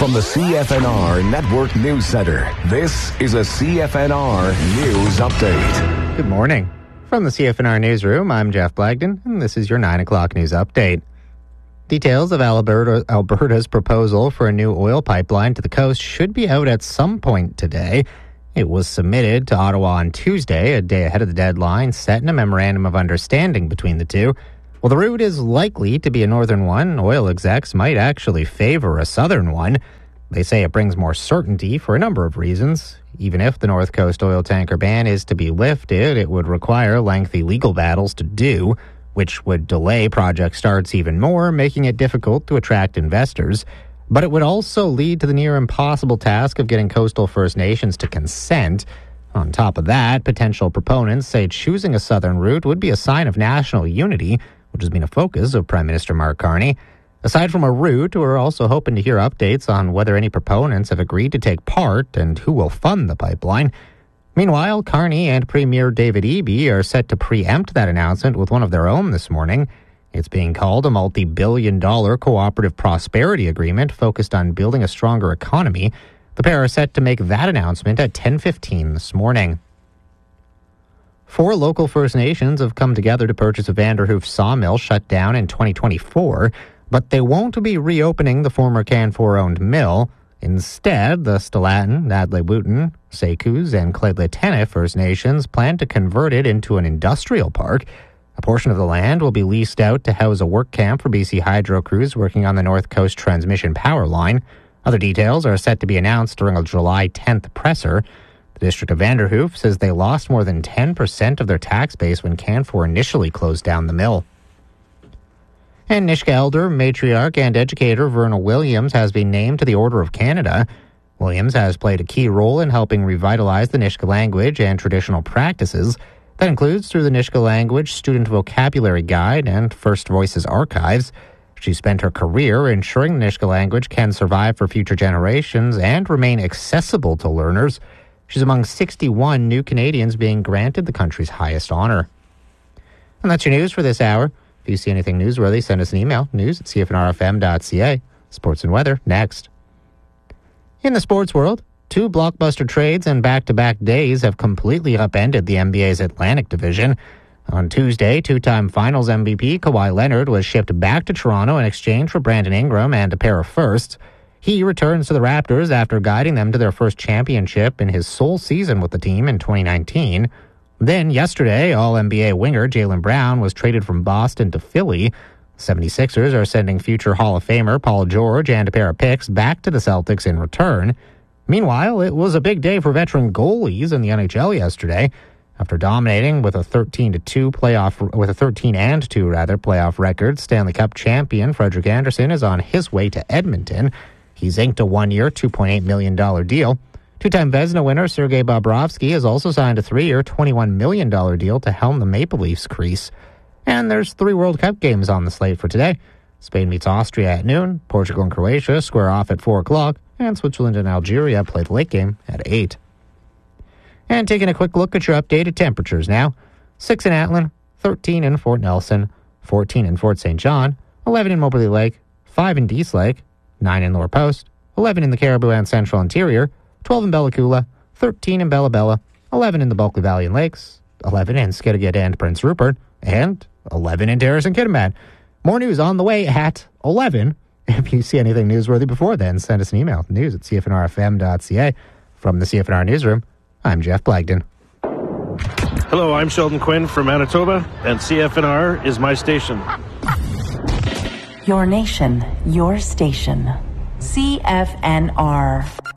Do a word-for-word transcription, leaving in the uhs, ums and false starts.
From the C F N R Network News Center, this is a C F N R News Update. Good morning. From the C F N R Newsroom, I'm Jeff Blagden, and this is your nine o'clock news update. Details of Alberta, Alberta's proposal for a new oil pipeline to the coast should be out at some point today. It was submitted to Ottawa on Tuesday, a day ahead of the deadline set in a memorandum of understanding between the two. While the route is likely to be a northern one, oil execs might actually favor a southern one. They say it brings more certainty for a number of reasons. Even if the North Coast oil tanker ban is to be lifted, it would require lengthy legal battles to do, which would delay project starts even more, making it difficult to attract investors. But it would also lead to the near impossible task of getting coastal First Nations to consent. On top of that, potential proponents say choosing a southern route would be a sign of national unity, which has been a focus of Prime Minister Mark Carney. Aside from a route, we're also hoping to hear updates on whether any proponents have agreed to take part and who will fund the pipeline. Meanwhile, Carney and Premier David Eby are set to preempt that announcement with one of their own this morning. It's being called a multi-billion dollar cooperative prosperity agreement focused on building a stronger economy. The pair are set to make that announcement at ten fifteen this morning. Four local First Nations have come together to purchase a Vanderhoof sawmill shut down in twenty twenty-four, but they won't be reopening the former Canfor-owned mill. Instead, the Stalaten, Nadle-Wooten, Sekus, and Kleidletene First Nations plan to convert it into an industrial park. A portion of the land will be leased out to house a work camp for B C Hydro crews working on the North Coast transmission power line. Other details are set to be announced during a July tenth presser. The District of Vanderhoof says they lost more than ten percent of their tax base when Canfor initially closed down the mill. And Nisga'a elder, matriarch, and educator Verna Williams has been named to the Order of Canada. Williams has played a key role in helping revitalize the Nisga'a language and traditional practices. That includes through the Nisga'a Language Student Vocabulary Guide and First Voices archives. She spent her career ensuring the Nisga'a language can survive for future generations and remain accessible to learners. She's among sixty-one new Canadians being granted the country's highest honor. And that's your news for this hour. If you see anything newsworthy, send us an email, news at c f n r f m dot c a. Sports and weather, next. In the sports world, two blockbuster trades and back-to-back days have completely upended the N B A's Atlantic Division. On Tuesday, two-time Finals M V P Kawhi Leonard was shipped back to Toronto in exchange for Brandon Ingram and a pair of firsts. He returns to the Raptors after guiding them to their first championship in his sole season with the team in twenty nineteen. Then yesterday, All-N B A winger Jaylen Brown was traded from Boston to Philly. seventy-sixers are sending future Hall of Famer Paul George and a pair of picks back to the Celtics in return. Meanwhile, it was a big day for veteran goalies in the N H L yesterday. After dominating with a thirteen to two playoff, with a thirteen and two rather playoff record, Stanley Cup champion Frederik Andersen is on his way to Edmonton. He's inked a one-year, two point eight million dollars deal. Two-time Vezina winner Sergei Bobrovsky has also signed a three-year, twenty-one million dollars deal to helm the Maple Leafs crease. And there's three World Cup games on the slate for today. Spain meets Austria at noon, Portugal and Croatia square off at four o'clock, and Switzerland and Algeria play the late game at eight. And taking a quick look at your updated temperatures now. six in Atlin, thirteen in Fort Nelson, fourteen in Fort Saint John, eleven in Moberly Lake, five in Dease Lake, nine in Lower Post, eleven in the Caribou and Central Interior, twelve in Bella Coola, thirteen in Bella Bella, eleven in the Bulkley Valley and Lakes, eleven in Skidegate and Prince Rupert, and eleven in Terrace and Kitimat. More news on the way at eleven. If you see anything newsworthy before then, send us an email, news at c f n r f m dot c a. From the C F N R Newsroom, I'm Jeff Blagden. Hello, I'm Sheldon Quinn from Manitoba, and C F N R is my station. Your nation, your station. C F N R.